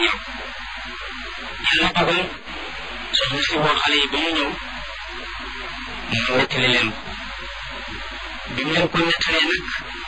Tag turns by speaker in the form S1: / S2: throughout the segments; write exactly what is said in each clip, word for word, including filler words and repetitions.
S1: yàlla dogal soxna si woo xale yi ba ñu ñëw mu nettali leen ko bi mu leen ko nettalee nag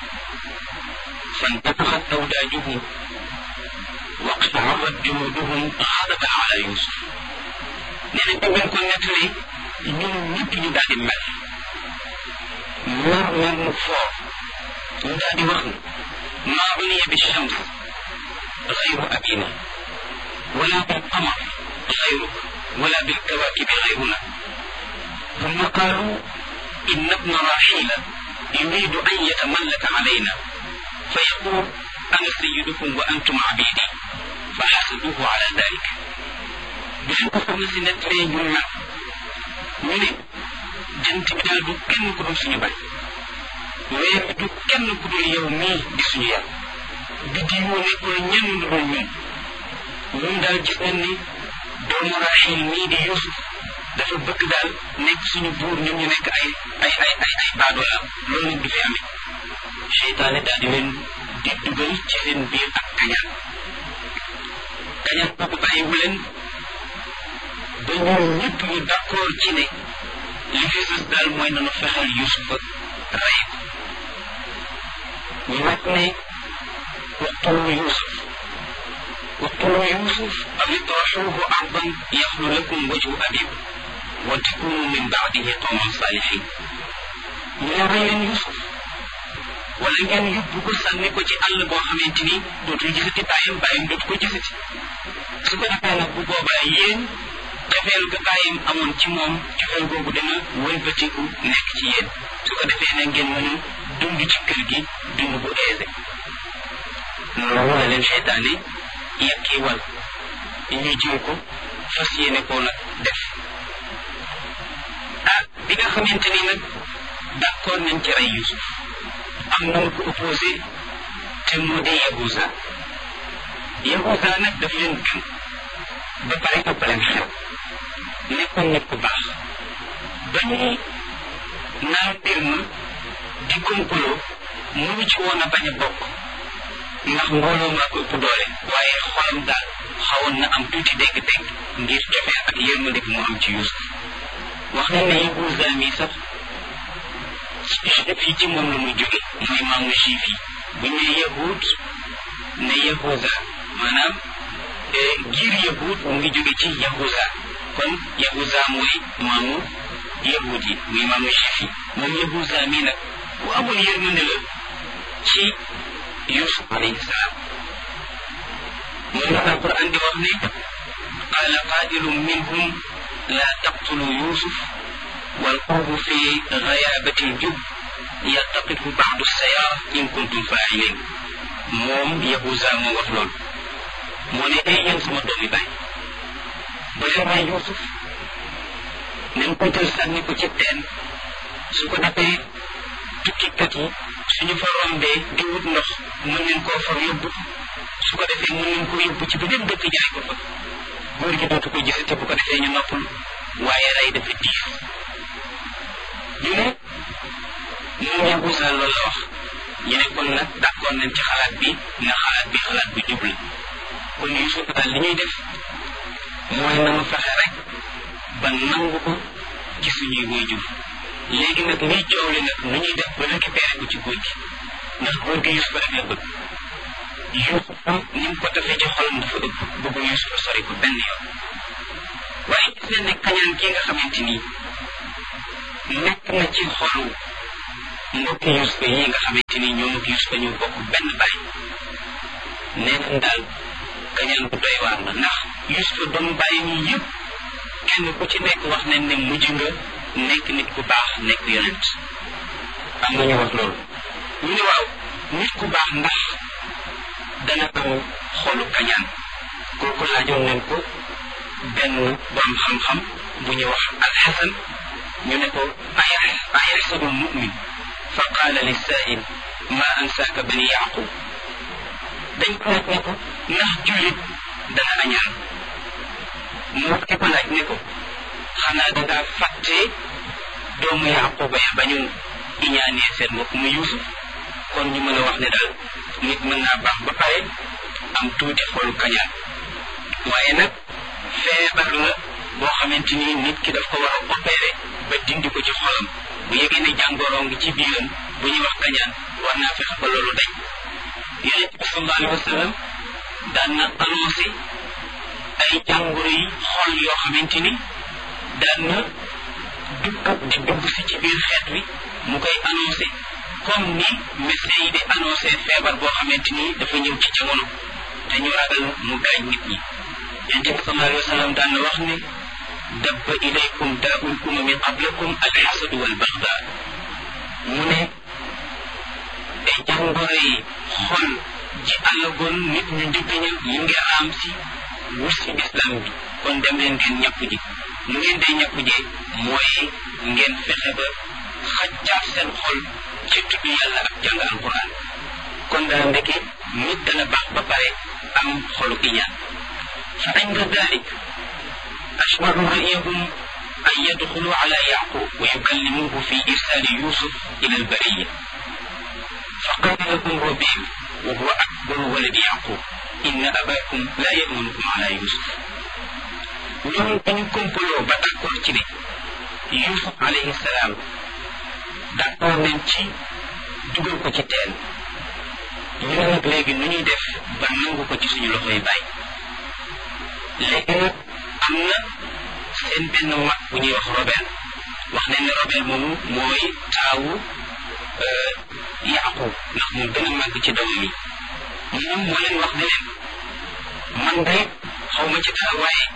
S1: فانتفخت أوداجهم واقشعرت جلودهم غضبا على يوسف nee na bi ko nettali ñun ñëpp ñu daal di mel mer mer mu foor ñu daal di wax ne maa buniya bi shams gayru abina wala bil qamar gayruk wala bil kawakibi gayruna ثم قالوا إن ابن راحيل يريد أن يتملك علينا فيقول أنا سيدكم وأنتم عبيدي فحسدوه على ذلك بلن ko soxna si nettalee ñu mer ñu ne jant bi daal du kenn ku dul suñu baay weer bi du kenn ku dul yow mii di suñu yàlla biddi yoo nekkul ñenn lu dul ñun ñun daal gis nañ ni doomu Raxiil mii di Yuusuf dafa bëgg daal nekk suñu buur ñun ñu nekk ay ay ay ay ay baadoola loolu nag du fi amee seytaane daal di leen di dugal ci seen biir ak kañaan kañaan boobu bàyyiwu leen ba ñoom ñëpp ñu d'accord ci ne li fi sës daal mooy nanu fexeel Yuusufa rey ko ñu nag ne waqtulu Yuusuf waqtulu Yuusuf aw itrahuuhu ardan yaxlu lakum wajhu abiikum wa takunu min ba'dihi qawman saalihiin ñu ne rey leen Yuusuf wala ngeen yóbbu ko sànni ko ci àll boo xamante ni dootul gisati bàyyam bàyyam dootu ko gisati su ko defee nag bu boobaa yéen cofeel ga bàyyam amoon ci moom cofeel googu dana wëlbatiku nekk ci yéen su ko defee ne ngeen mën a dund ci kër gi dund bu aisé loolu la leen seytaane yekkii wal ñu jiw ko fas yéene koo nag def ah bi nga xamante ni nag d'accord nañ ci rey Yuusuf am na ko opposé te moo di Yahuza Yahuza nag daf leen gën ba pare ëpp leen xel nekkoon nit ku baax ba ñuy naan mbir ma di complot mënu ci woon a bañ a bokk ndax mbooloo maa ko ëpp doole waaye xolam daal xawoon na am tuuti dégg-dégg ngir jofee ak yërmande gi mu am ci Yuusuf wax nañ ne Yahuza mi sax fii ci moom la muy jóge mooy maamu juif yi bu ñu ne yahud ne Yahuza maanaam giir yahud mu ngi jóge ci Yahuza kon Yahuza mooy maamu yahud yi muy maamu juif yi moom Yahuza mii nag ku amoon yërmande la ci Yuusuf alayhi salaam moom la Alquran di wax ne qaala qaa'ilun minhum laa taqtulu Yuusuf والقوم في غيابة الجب يلتقطه بعض السيارة إن كنتم فاعلين موم يهوذا moo wax loolu moo ne ay yéen sama doomi baay bu leen rey Yuusuf nañ ko jël sànni ko ci teen su ko defee tukkikat yi suñu fa rombee di wut ndox mën nañ koo fa yóbbu su ko defee mën nañ ko yóbbu ci beneen dëkk jaay ko fa góor gi dootu ko gisati bu ko defee ñu noppal waaye rey dafa diis ñu ne moom Yahuza loolu la wax ñu ne kon nag d'accord nañ ci xalaat bi nga xalaat bi xalaat bu jub la kon Yuusuf daal li ñuy def mooy nanu fexe rek ba nangu ko ci suñuy waajur léegi nag liy coow li nag nu ñuy def ba récupérer ko ci góor gi ndax góor gi Yuusuf rek la bëgg Yuusuf ni mu ko tafee ci xolam dafa ëpp bëggu Yuusuf sori ko benn yoon waaye gis nañ ne kañaan kii nga xamante ni nekk na ci xolu mbokki Yuusufa yi nga xamante ni ñoom ak Yuusufa ñu bokk benn baay nee nañ daal kañaan bu doy waar la ndax Yuusufa doomu bàyyi ñi yëpp kenn ku ci nekk wax nañ ne mujj nga nekk nit ku baax nekk yonent am na ñu wax loolu ñu ne waaw nit ku baax ndax dana am xolu kañaan kooku laajoon nañ ko benn borom xam-xam bu ñu wax alxasan ñu ne ko ayaxsabu almumin fa qaala lissaa'il ma ansaaka bani yaqub dañ ko laaj ne ko ndax jullit dana añaan mu wax ki ko laaj ne ko xanaa dangaa fàtte doomu yaquba ya ba ñu iñaanee seen mbokk mu Yuusuf kon ñu mën a wax ne daal nit mën naa baax ba pare am tuuti xolu kañaan waaye nag feebar la boo xamante ni nit ki daf ko war a opéré ba dindi ko ci xolam bu yëgee ne jàngoroo ngi ci biiram bu ñuy wax kañaan war naa fexe ba loolu dañ yonent bi sallallahu alayhi wa sallam daan na annoncé ay jàngoro yi xol yoo xamante ni daan na dugg di dugg si ci biir xeet wi mu koy annoncé comme ni médecin yi di annoncé feebar boo xamante ni dafa ñëw ci jamono te ñu ragal mu gaañ nit ñi yonent bi sallallahu alayhi wa sallam daan na wax ne dabba ilaykum daa'ul umami qablakum alxasadu walbaxda mu ne ay jàngoro yi xol ji alagoon nit ñu njëkk ña mu ngi raam si wut si islam bi kon dem leen ngeen ñàpp ji mu ngeen day ñàpp jee mooy ngeen fexe ba xajjaat seen xol ci tudd yàlla ak jàng alquran kon daal ndeke nit dana baax ba pare am xolu iñaan fa inda dalik ashbaru ra'yahum an yadxulu ala yaqub wa yukallimuhu fi irsali yusuf ila albariya fa qala lahum rabbi wa huwa akbaru waladi yaqub inna abakum la ya'manukum ala yusuf ñoom dañu kompaloo ba d'accord ci ne yusuf alayhi salaam d'accord nañ ci dugal ko ci teen ñu ne nag léegi nu ñuy def ba nangu ko ci suñu loxoy bàyyi léegi nag am na seen benn mag bu ñuy wax Robel wax nañ ne Robel moomu mooy taawu Yaqub ndax moo gën a màgg ci doom yi moom moo leen wax ne leen man de xaw ma ci dara waaye